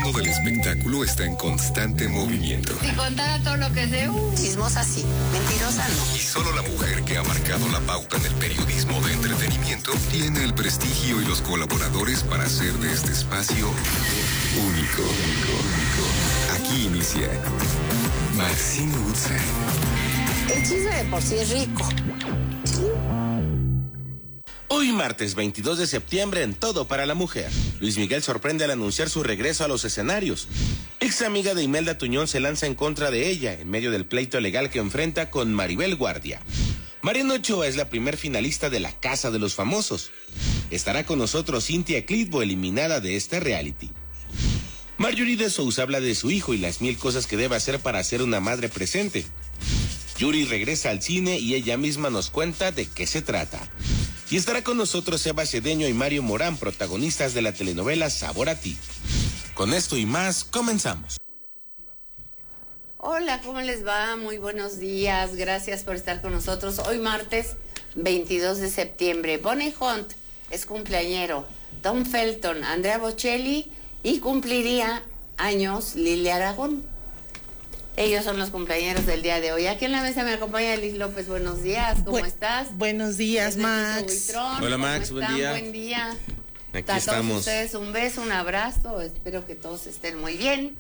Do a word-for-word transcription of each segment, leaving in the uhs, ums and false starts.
mundo del espectáculo está en constante movimiento. Si contara todo lo que sé, uh, chismosa sí, mentirosa no. Y solo la mujer que ha marcado la pauta en el periodismo de entretenimiento tiene el prestigio y los colaboradores para hacer de este espacio único. único, único. Aquí inicia Maxine Woodside. El chisme de por sí es rico. Hoy martes veintidós de septiembre en Todo para la Mujer. Luis Miguel sorprende al anunciar su regreso a los escenarios. Ex amiga de Imelda Tuñón se lanza en contra de ella en medio del pleito legal que enfrenta con Maribel Guardia. Mariana Ochoa es la primer finalista de La Casa de los Famosos. Estará con nosotros Cynthia Clitbo, eliminada de este reality. Marjorie de Sousa habla de su hijo y las mil cosas que debe hacer para ser una madre presente. Yuri regresa al cine y ella misma nos cuenta de qué se trata. Y estará con nosotros Eva Cedeño y Mario Morán, protagonistas de la telenovela Sabor a Ti. Con esto y más, comenzamos. Hola, ¿cómo les va? Muy buenos días, gracias por estar con nosotros. Hoy martes veintidós de septiembre. Bonnie Hunt es cumpleañero, Tom Felton, Andrea Bocelli y cumpliría años Lili Aragón. Ellos son los cumpleañeros del día de hoy. Aquí en la mesa me acompaña Liz López. Buenos días, ¿cómo Bu- estás? Buenos días, Max. Buitrón, Hola, Max, ¿cómo buen están? día. Buen día. Aquí A estamos. todos ustedes un beso, un abrazo. Espero que todos estén muy bien.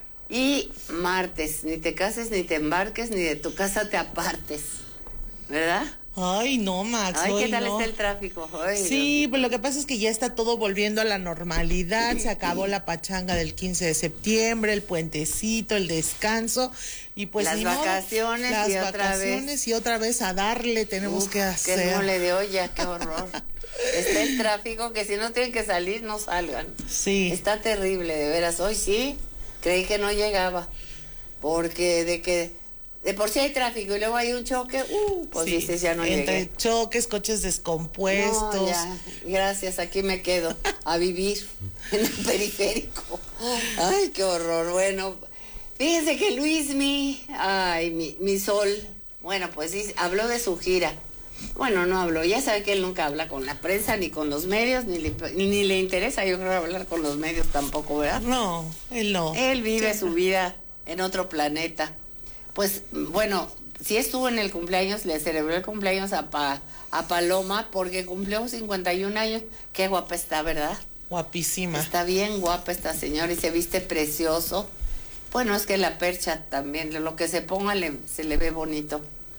Y martes, ni te cases, ni te embarques, ni de tu casa te apartes. ¿Verdad? Ay, no, Max. Ay, ¿qué hoy tal no. está el tráfico? Ay, Sí, pues lo que pasa es que ya está todo volviendo a la normalidad. Se acabó la pachanga del quince de septiembre, el puentecito, el descanso. Y pues Las ni modo, vacaciones las y otra vacaciones vez. y otra vez a darle tenemos Uf, que hacer. Qué mole de olla, qué horror. Está el tráfico que si no tienen que salir, no salgan. Sí. Está terrible, de veras. Hoy sí, creí que no llegaba. Porque de que de por sí hay tráfico y luego hay un choque, uh, pues Sí, dices, ya no entre llegué. choques, coches descompuestos. No, ya, gracias, aquí me quedo a vivir en el periférico. Ay, qué horror. Bueno, fíjense que Luismi, ay, mi, mi sol, bueno, pues sí, habló de su gira. Bueno, no habló, ya sabe que él nunca habla con la prensa ni con los medios, ni le, ni, ni le interesa, yo creo, hablar con los medios tampoco, ¿verdad? No, él no. Él vive su vida en otro planeta. Pues, bueno, sí estuvo en el cumpleaños, le celebró el cumpleaños a, pa, a Paloma porque cumplió cincuenta y un años. Qué guapa está, ¿verdad? Guapísima. Está bien guapa esta señora y se viste precioso. Bueno, es que la percha también, lo que se ponga le, se le ve bonito.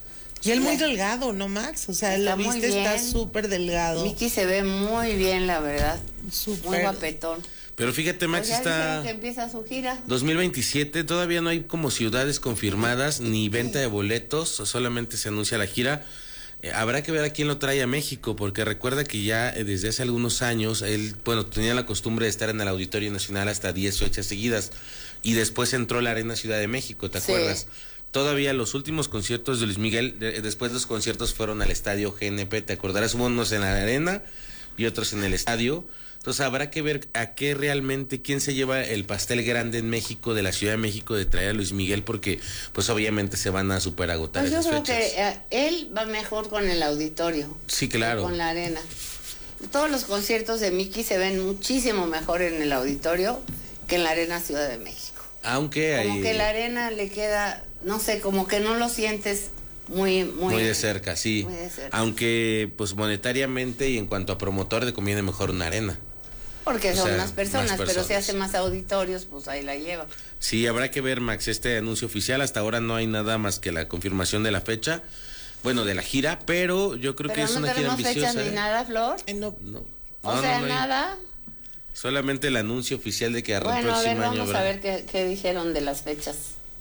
Y él muy Ya. delgado, ¿no, Max? O sea, Está lo muy viste, está bien. súper delgado. Miki se ve muy bien, la verdad. Súper. Muy guapetón. Pero fíjate, Max, Pues ya está dijeron que empieza su gira. dos mil veintisiete, todavía no hay como ciudades confirmadas ni venta de boletos, solamente se anuncia la gira. Eh, habrá que ver a quién lo trae a México, porque recuerda que ya eh, desde hace algunos años él, bueno, tenía la costumbre de estar en el Auditorio Nacional hasta diez fechas seguidas y después entró a la Arena Ciudad de México, ¿te Sí. acuerdas? Todavía los últimos conciertos de Luis Miguel, de, después los conciertos fueron al Estadio G N P, ¿te acordarás? Hubo unos en la Arena y otros en el estadio. Entonces habrá que ver a qué realmente, quién se lleva el pastel grande en México, de la Ciudad de México, de traer a Luis Miguel, porque pues obviamente se van a super agotar Pues yo esas creo fechas. que eh, él va mejor con el auditorio. Sí, claro. Con la arena. Todos los conciertos de Miki se ven muchísimo mejor en el auditorio que en la Arena Ciudad de México. Aunque Como hay... que la arena le queda, no sé, como que no lo sientes muy, muy, Muy de cerca, sí. Muy de cerca. Aunque pues monetariamente y en cuanto a promotor le conviene mejor una arena. Porque O son sea, más personas, más pero si personas. hace más auditorios, pues ahí la lleva. Sí, habrá que ver, Max, este anuncio oficial. Hasta ahora no hay nada más que la confirmación de la fecha, bueno, de la gira, pero yo creo Pero que es no una gira tenemos ambiciosa. fechas ¿eh? ni nada, Flor. Eh, no. No. O No, sea, no, no hay. nada. Solamente el anuncio oficial de que arranca el Bueno, a ver, próximo año. vamos a habrá. ver qué, qué dijeron de las fechas.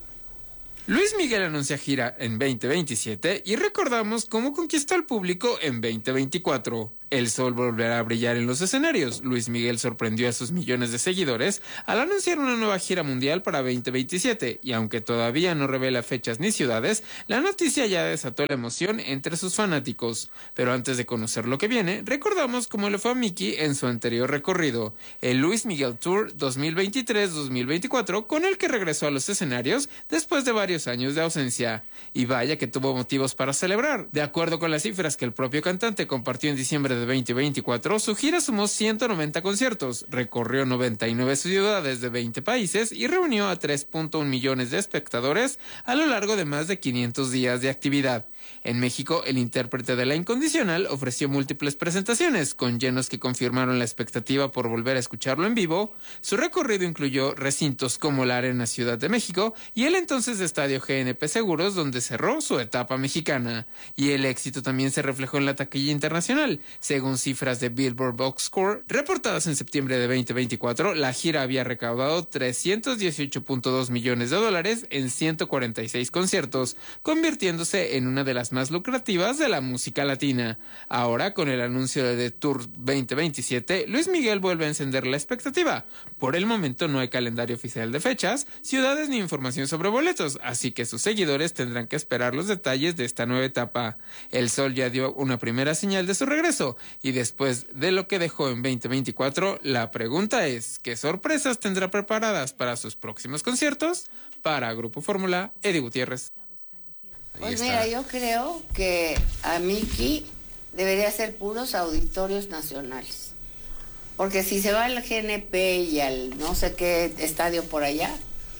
Luis Miguel anuncia gira en veinte veintisiete y recordamos cómo conquistó al público en veinte veinticuatro. El sol volverá a brillar en los escenarios. Luis Miguel sorprendió a sus millones de seguidores al anunciar una nueva gira mundial para veinte veintisiete, y aunque todavía no revela fechas ni ciudades, la noticia ya desató la emoción entre sus fanáticos. Pero antes de conocer lo que viene, recordamos cómo le fue a Miki en su anterior recorrido, el Luis Miguel Tour dos mil veintitrés dos mil veinticuatro, con el que regresó a los escenarios después de varios años de ausencia. Y vaya que tuvo motivos para celebrar. De acuerdo con las cifras que el propio cantante compartió en diciembre de de veinte veinticuatro, su gira sumó ciento noventa conciertos, recorrió noventa y nueve ciudades de veinte países y reunió a tres punto uno millones de espectadores a lo largo de más de quinientos días de actividad. En México, el intérprete de La Incondicional ofreció múltiples presentaciones, con llenos que confirmaron la expectativa por volver a escucharlo en vivo. Su recorrido incluyó recintos como la Arena Ciudad de México y el entonces Estadio G N P Seguros, donde cerró su etapa mexicana. Y el éxito también se reflejó en la taquilla internacional. Según cifras de Billboard Box Score, reportadas en septiembre de veinte veinticuatro, la gira había recaudado trescientos dieciocho punto dos millones de dólares en ciento cuarenta y seis conciertos, convirtiéndose en una de las más lucrativas de la música latina. Ahora, con el anuncio de Tour veinte veintisiete, Luis Miguel vuelve a encender la expectativa. Por el momento no hay calendario oficial de fechas, ciudades ni información sobre boletos, así que sus seguidores tendrán que esperar los detalles de esta nueva etapa. El Sol ya dio una primera señal de su regreso, y después de lo que dejó en veinte veinticuatro, la pregunta es, ¿qué sorpresas tendrá preparadas para sus próximos conciertos? Para Grupo Fórmula, Eddie Gutiérrez. Pues mira, yo creo que a Miki debería ser puros auditorios nacionales. Porque si se va al G N P y al no sé qué estadio por allá,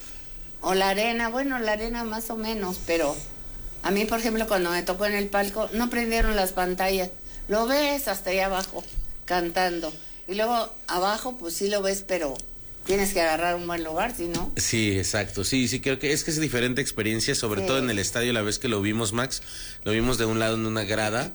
o la Arena, bueno, la Arena más o menos, pero a mí, por ejemplo, cuando me tocó en el palco, no prendieron las pantallas. Lo ves hasta allá abajo, cantando. Y luego abajo, pues sí lo ves, pero tienes que agarrar un buen lugar, ¿sí, no? Sí, exacto. Sí, sí, creo que es que es diferente experiencia, sobre sí. todo en el estadio, la vez que lo vimos, Max, lo vimos de un lado en una grada,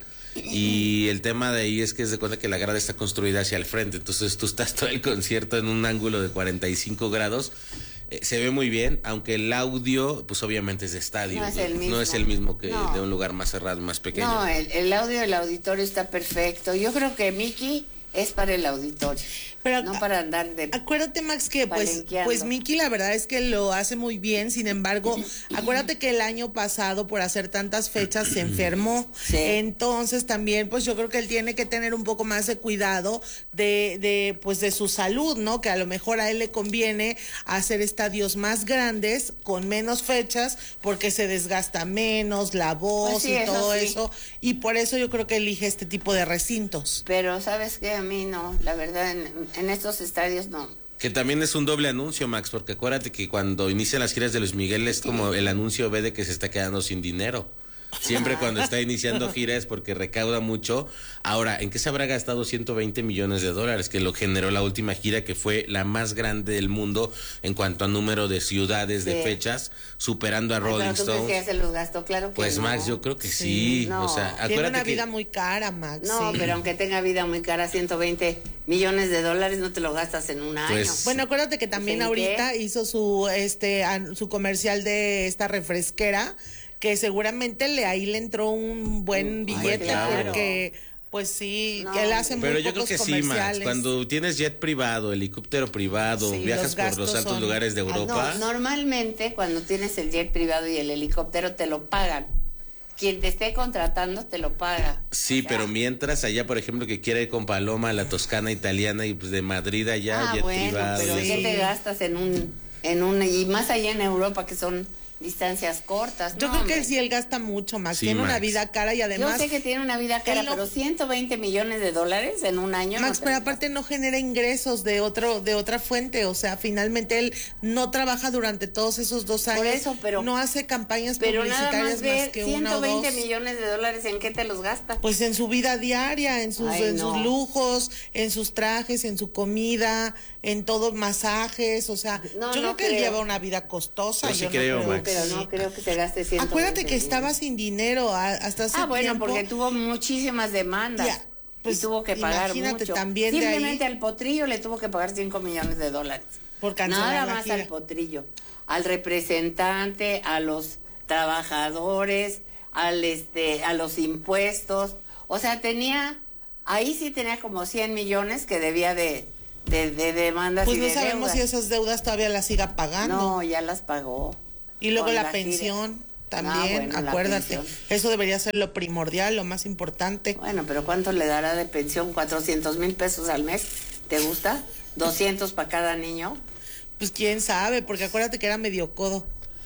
y el tema de ahí es que es de cuenta que la grada está construida hacia el frente, entonces tú estás todo el concierto en un ángulo de cuarenta y cinco grados, eh, se ve muy bien, aunque el audio, pues obviamente es de estadio, no es el mismo, no es el mismo que no. de un lugar más cerrado, más pequeño. No, el, el audio del auditorio está perfecto. Yo creo que Miki es para el auditorio. Pero no para andar de acuérdate, Max, que pues pues Miki la verdad es que lo hace muy bien. Sin embargo, acuérdate que el año pasado por hacer tantas fechas se enfermó. Sí. Entonces también pues yo creo que él tiene que tener un poco más de cuidado de de pues de su salud, ¿no? Que a lo mejor a él le conviene hacer estadios más grandes con menos fechas porque se desgasta menos la voz pues sí, y eso todo sí. eso, y por eso yo creo que elige este tipo de recintos. Pero sabes que a mí no, la verdad en En estos estadios no. Que también es un doble anuncio, Max, porque acuérdate que cuando inician las giras de Luis Miguel es como el anuncio ve de que se está quedando sin dinero. Siempre cuando está iniciando gira es porque recauda mucho. Ahora, ¿en qué se habrá gastado ciento veinte millones de dólares? Que lo generó la última gira, que fue la más grande del mundo en cuanto a número de ciudades, sí. de fechas, superando a Ay, Rolling Stones. ¿Tú crees que se los gastó? Claro que Pues no. Max, yo creo que sí. sí. No. O sea, tiene una que... vida muy cara, Max. No, sí. pero aunque tenga vida muy cara, ciento veinte millones de dólares no te lo gastas en un año. Pues, bueno, acuérdate que también ahorita qué? hizo su este su comercial de esta refresquera, que seguramente le ahí le entró un buen billete. Ay, claro. Porque pues sí, no, que él hace muy pero yo creo que sí, Max, cuando tienes jet privado, helicóptero privado, sí, viajas los por los altos son... lugares de Europa. No, normalmente cuando tienes el jet privado y el helicóptero te lo pagan. Quien te esté contratando te lo paga. Sí, o sea, pero mientras allá, por ejemplo, que quiere ir con Paloma a la Toscana italiana y pues de Madrid allá, ah, jet bueno, privado. Pero sí. ¿qué te gastas en un en un y más allá en Europa que son distancias cortas? Yo no, creo hombre. que sí, él gasta mucho, Max. Sí, tiene Max. una vida cara y además... Yo sé que tiene una vida cara, no... pero ciento veinte millones de dólares en un año. Max, no pero aparte no genera ingresos de otro de otra fuente. O sea, finalmente él no trabaja durante todos esos dos años. Por eso, pero... No hace campañas pero publicitarias nada más, ver más que ciento veinte una o dos. millones de dólares, ¿en qué te los gastas? Pues en su vida diaria, en sus, Ay, en no. sus lujos, en sus trajes, en su comida, en todos masajes. O sea, no, yo no creo que creo. él lleva una vida costosa. Yo sí yo creo, no creo, Max. Pero no creo que se gaste ciento veinte Acuérdate que estaba sin dinero hasta hace Ah, bueno, tiempo. porque tuvo muchísimas demandas. Ya, pues, y tuvo que pagar imagínate, mucho. también de Simplemente ahí- al potrillo le tuvo que pagar cinco millones de dólares. Por cancelar Nada la más gira. al potrillo. Al representante, a los trabajadores, al este, a los impuestos. O sea, tenía, ahí sí tenía como cien millones que debía de, de, de demandas Pues y no de sabemos deudas. si esas deudas todavía las siga pagando. No, ya las pagó. Y luego Con la, la gira. pensión también, Ah, bueno, la acuérdate. pensión. Eso debería ser lo primordial, lo más importante. Bueno, pero ¿cuánto le dará de pensión? ¿cuatrocientos mil pesos al mes? ¿Te gusta? ¿doscientos para cada niño? Pues quién sabe, porque acuérdate que era medio codo.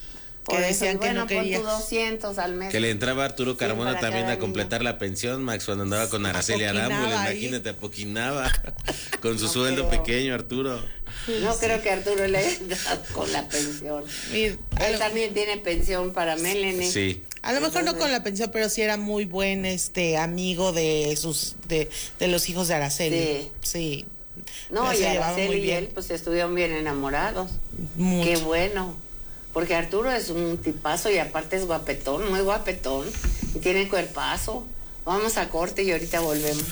Por que eso, decían que bueno, no quería. pon tu doscientos al mes. Que le entraba Arturo Carmona sí, también a niño. completar la pensión, Max, cuando andaba con Araceli Arámbula, imagínate, apoquinaba con su no sueldo creo. pequeño, Arturo. No creo que Arturo le haya dado con la pensión. Él lo... también tiene pensión para Melanie. Sí. A lo mejor Entonces, no con la pensión, pero sí era muy buen este amigo de sus de, de los hijos de Araceli. Sí. Sí. No, y Araceli y él pues estuvieron bien enamorados. Mucho. Qué bueno. Porque Arturo es un tipazo y aparte es guapetón, muy guapetón. Y tiene cuerpazo. Vamos a corte y ahorita volvemos.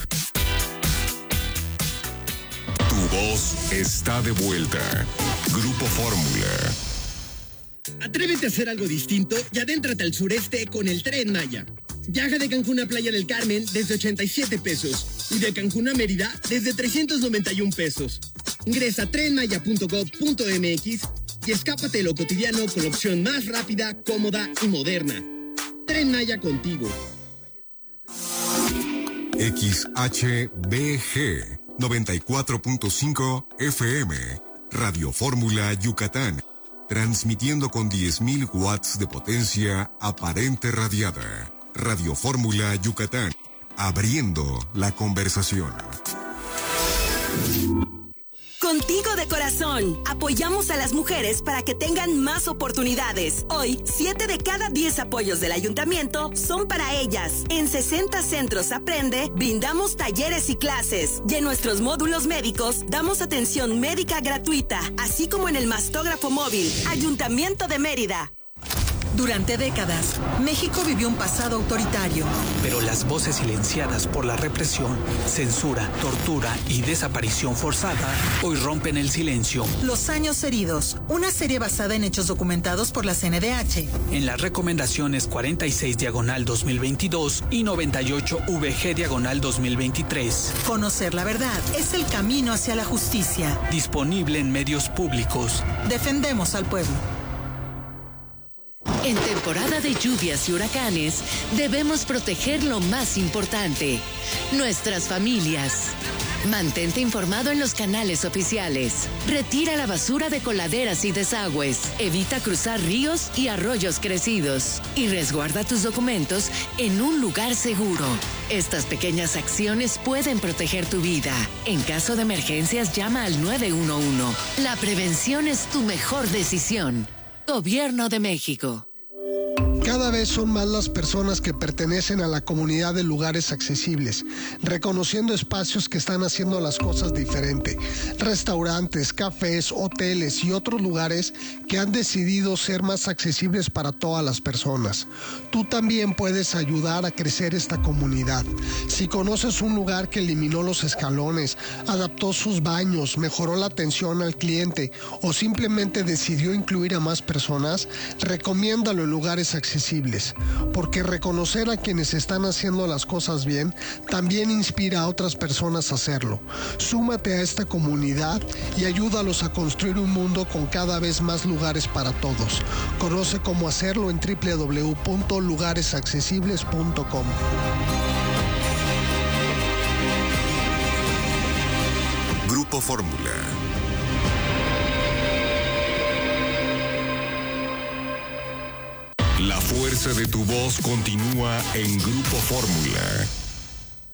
Tu voz está de vuelta. Grupo Fórmula. Atrévete a hacer algo distinto y adéntrate al sureste con el Tren Maya. Viaja de Cancún a Playa del Carmen desde ochenta y siete pesos y de Cancún a Mérida desde trescientos noventa y un pesos. Ingresa a tren maya punto gob punto eme equis y escápate de lo cotidiano con la opción más rápida, cómoda y moderna. Tren Maya contigo. X H B G noventa y cuatro punto cinco F M Radio Fórmula Yucatán, transmitiendo con diez mil watts de potencia aparente radiada. Radio Fórmula Yucatán, abriendo la conversación. Contigo de corazón, apoyamos a las mujeres para que tengan más oportunidades. Hoy, siete de cada diez apoyos del ayuntamiento son para ellas. En sesenta Centros Aprende, brindamos talleres y clases. Y en nuestros módulos médicos, damos atención médica gratuita, así como en el mastógrafo móvil. Ayuntamiento de Mérida. Durante décadas, México vivió un pasado autoritario. Pero las voces silenciadas por la represión, censura, tortura y desaparición forzada hoy rompen el silencio. Los años heridos, una serie basada en hechos documentados por la C N D H. En las recomendaciones cuarenta y seis diagonal dos mil veintidós y noventa y ocho V G diagonal dos mil veintitrés. Conocer la verdad es el camino hacia la justicia. Disponible en medios públicos. Defendemos al pueblo. En temporada de lluvias y huracanes, debemos proteger lo más importante, nuestras familias. Mantente informado en los canales oficiales. Retira la basura de coladeras y desagües. Evita cruzar ríos y arroyos crecidos. Y resguarda tus documentos en un lugar seguro. Estas pequeñas acciones pueden proteger tu vida. En caso de emergencias, llama al nueve uno uno. La prevención es tu mejor decisión. Gobierno de México. Cada vez son más las personas que pertenecen a la comunidad de lugares accesibles, reconociendo espacios que están haciendo las cosas diferente. Restaurantes, cafés, hoteles y otros lugares que han decidido ser más accesibles para todas las personas. Tú también puedes ayudar a crecer esta comunidad. Si conoces un lugar que eliminó los escalones, adaptó sus baños, mejoró la atención al cliente o simplemente decidió incluir a más personas, recomiéndalo en lugares accesibles. Porque reconocer a quienes están haciendo las cosas bien también inspira a otras personas a hacerlo. Súmate a esta comunidad y ayúdalos a construir un mundo con cada vez más lugares para todos. Conoce cómo hacerlo en doble u doble u doble u punto lugares accesibles punto com. Grupo Fórmula. La fuerza de tu voz continúa en Grupo Fórmula.